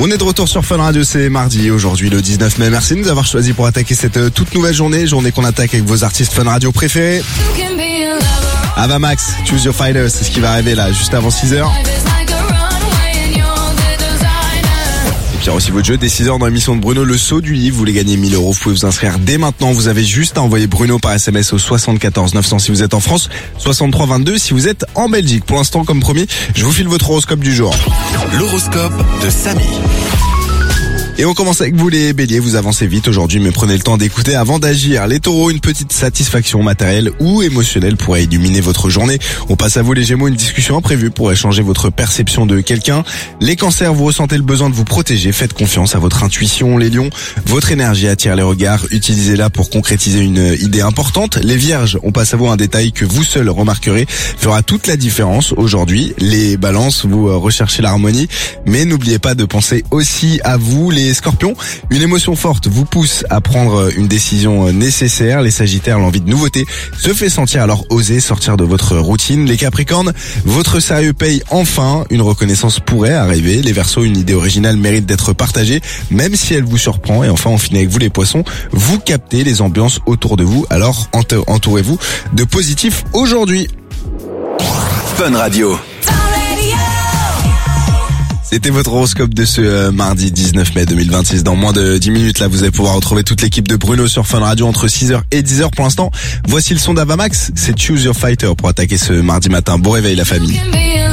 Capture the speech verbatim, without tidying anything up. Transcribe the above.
On est de retour sur Fun Radio, c'est mardi, aujourd'hui le dix-neuf mai. Merci de nous avoir choisi pour attaquer cette euh, toute nouvelle journée, journée qu'on attaque avec vos artistes Fun Radio préférés. Ava Max, Choose Your Fighter, c'est ce qui va arriver là, juste avant six heures. Et puis il y a aussi votre jeu dès six heures dans l'émission de Bruno, le saut du livre. Vous voulez gagner mille euros, vous pouvez vous inscrire dès maintenant. Vous avez juste à envoyer Bruno par S M S au soixante-quatorze neuf cents si vous êtes en France, soixante-trois vingt-deux si vous êtes en Belgique. Pour l'instant, comme promis, je vous file votre horoscope du jour. L'horoscope de Samy. Et on commence avec vous les béliers, vous avancez vite aujourd'hui mais prenez le temps d'écouter avant d'agir. Les taureaux, une petite satisfaction matérielle ou émotionnelle pourrait illuminer votre journée. On passe à vous les gémeaux, une discussion imprévue pourrait changer votre perception de quelqu'un. Les cancers, vous ressentez le besoin de vous protéger, faites confiance à votre intuition. Les lions, votre énergie attire les regards, utilisez-la pour concrétiser une idée importante. Les vierges, on passe à vous un détail que vous seul remarquerez, fera toute la différence aujourd'hui. Les balances, vous recherchez l'harmonie mais n'oubliez pas de penser aussi à vous. Les scorpions, une émotion forte vous pousse à prendre une décision nécessaire. Les sagittaires, l'envie de nouveauté se fait sentir, alors osez sortir de votre routine. Les capricornes, votre sérieux paye enfin, une reconnaissance pourrait arriver. Les verseaux, une idée originale mérite d'être partagée même si elle vous surprend. Et enfin on finit avec vous les poissons, vous captez les ambiances autour de vous, alors entourez-vous de positifs aujourd'hui. Fun Radio. C'était votre horoscope de ce euh, mardi dix-neuf mai deux mille vingt-six. Dans moins de dix minutes, là, vous allez pouvoir retrouver toute l'équipe de Bruno sur Fun Radio entre six heures et dix heures. Pour l'instant, voici le son d'Ava Max. C'est Choose Your Fighter pour attaquer ce mardi matin. Bon réveil, la famille.